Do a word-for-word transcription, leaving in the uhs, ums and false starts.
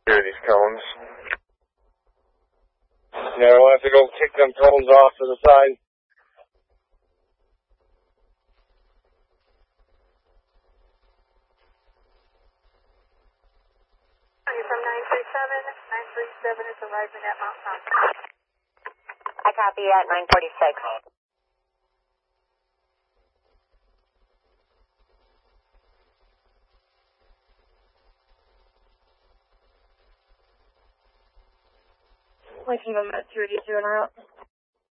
Here, these cones. Yeah, we'll have to go kick them cones off to the side. From nine three seven, nine three seven is arriving at Mount Tom. I copy at nine forty-six. We can go at two eighty-two en route.